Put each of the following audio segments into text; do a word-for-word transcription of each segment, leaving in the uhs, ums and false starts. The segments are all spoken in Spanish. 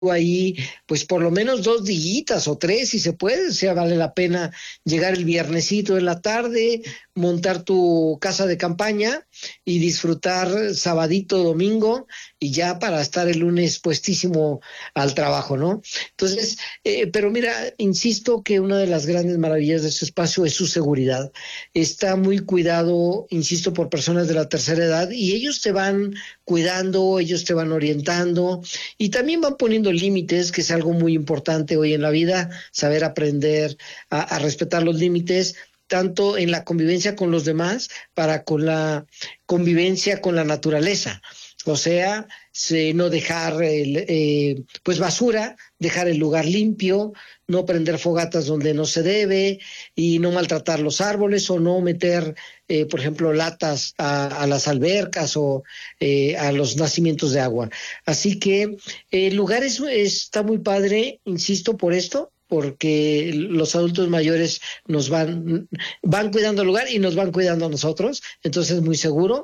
ahí, pues por lo menos dos dillitas o tres, si se puede, o sea, vale la pena llegar el viernesito en la tarde, montar tu casa de campaña y disfrutar sabadito, domingo, y ya para estar el lunes puestísimo al trabajo, ¿no? Entonces, eh, pero mira, insisto que una de las grandes maravillas de este espacio es su seguridad. Está muy cuidado, insisto, por personas de la tercera edad, y ellos te van cuidando, ellos te van orientando, y también van poniendo límites, que es algo muy importante hoy en la vida, saber aprender a, a respetar los límites, tanto en la convivencia con los demás, para con la convivencia con la naturaleza. O sea, se, no dejar el, eh, pues basura, dejar el lugar limpio, no prender fogatas donde no se debe, y no maltratar los árboles, o no meter, eh, por ejemplo, latas a, a las albercas o eh, a los nacimientos de agua. Así que el lugar es, está muy padre, insisto, por esto, porque los adultos mayores nos van, van cuidando el lugar y nos van cuidando a nosotros, entonces es muy seguro.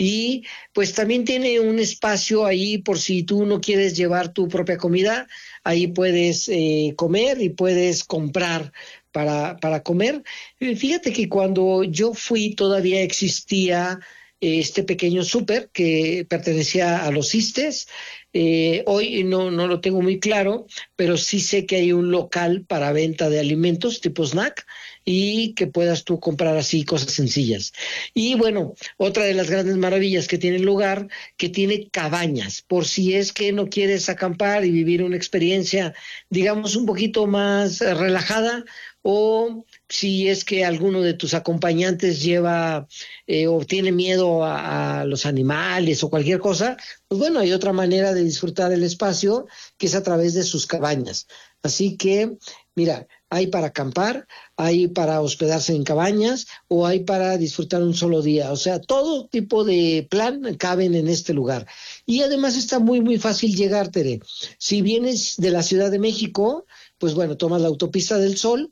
Y pues también tiene un espacio ahí por si tú no quieres llevar tu propia comida, ahí puedes eh, comer y puedes comprar para, para comer. Fíjate que cuando yo fui todavía existía este pequeño súper que pertenecía a los ISSSTEs. Eh, hoy no, no lo tengo muy claro, pero sí sé que hay un local para venta de alimentos tipo snack y que puedas tú comprar así cosas sencillas. Y bueno, otra de las grandes maravillas que tiene el lugar, que tiene cabañas, por si es que no quieres acampar y vivir una experiencia, digamos, un poquito más eh, relajada, o si es que alguno de tus acompañantes lleva eh, o tiene miedo a, a los animales o cualquier cosa, pues bueno, hay otra manera de disfrutar el espacio, que es a través de sus cabañas. Así que, mira, hay para acampar, hay para hospedarse en cabañas, o hay para disfrutar un solo día. O sea, todo tipo de plan caben en este lugar. Y además está muy, muy fácil llegar, Tere. Si vienes de la Ciudad de México, pues bueno, tomas la autopista del Sol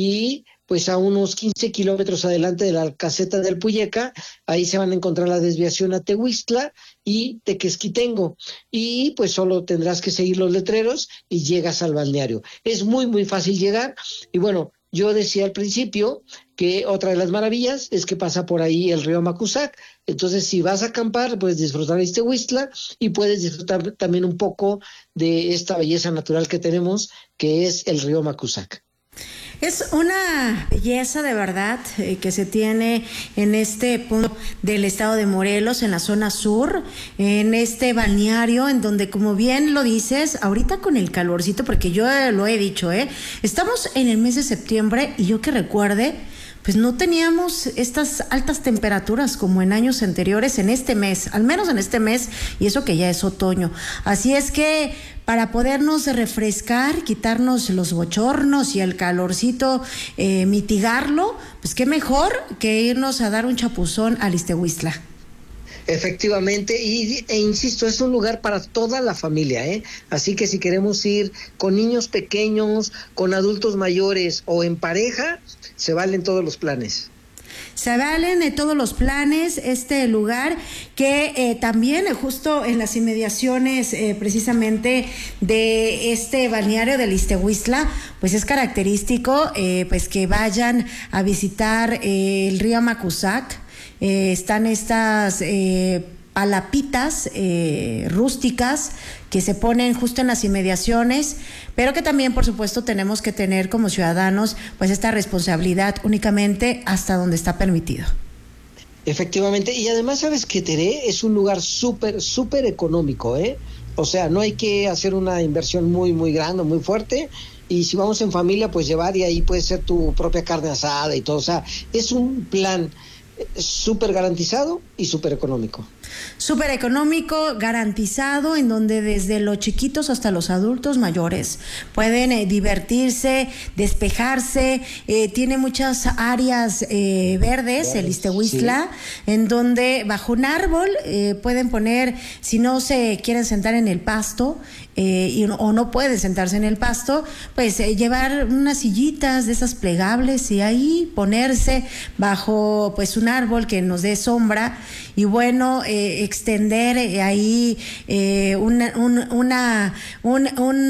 y pues a unos quince kilómetros adelante de la caseta del Puyeca, ahí se van a encontrar la desviación a Tehuistla y Tequesquitengo, y pues solo tendrás que seguir los letreros y llegas al balneario. Es muy, muy fácil llegar, y bueno, yo decía al principio que otra de las maravillas es que pasa por ahí el río Macusac, entonces si vas a acampar puedes disfrutar de Tehuistla y puedes disfrutar también un poco de esta belleza natural que tenemos, que es el río Macusac. Es una belleza de verdad eh, que se tiene en este punto del estado de Morelos, en la zona sur, en este balneario, en donde, como bien lo dices, ahorita con el calorcito, porque yo eh, lo he dicho, eh, estamos en el mes de septiembre y yo que recuerde, pues no teníamos estas altas temperaturas como en años anteriores en este mes, al menos en este mes, y eso que ya es otoño. Así es que para podernos refrescar, quitarnos los bochornos y el calorcito, eh, mitigarlo, pues qué mejor que irnos a dar un chapuzón al Ixtehuistla. Efectivamente, y, e insisto, es un lugar para toda la familia, ¿eh? Así que si queremos ir con niños pequeños, con adultos mayores o en pareja, se valen todos los planes. Se valen de todos los planes este lugar que eh, también eh, justo en las inmediaciones eh, precisamente de este balneario del Ixtehuistla, pues es característico eh, pues que vayan a visitar eh, el río Macusac. Eh, están estas eh, palapitas eh, rústicas que se ponen justo en las inmediaciones, pero que también, por supuesto, tenemos que tener como ciudadanos pues esta responsabilidad únicamente hasta donde está permitido. Efectivamente, y además, ¿sabes qué, Tere? Es un lugar súper, súper económico, ¿eh? O sea, no hay que hacer una inversión muy, muy grande, muy fuerte, y si vamos en familia, pues llevar, y ahí puede ser tu propia carne asada y todo. O sea, es un plan súper garantizado y súper económico. Súper económico, garantizado, en donde desde los chiquitos hasta los adultos mayores pueden eh, divertirse, despejarse. Eh, tiene muchas áreas eh, verdes, yes, el Ixtehuistla, sí, en donde bajo un árbol eh, pueden poner, si no se quieren sentar en el pasto, eh, y, o no pueden sentarse en el pasto, pues eh, llevar unas sillitas de esas plegables y ahí ponerse bajo pues un árbol que nos dé sombra y bueno, eh, extender eh, ahí eh, una, un, una, un, un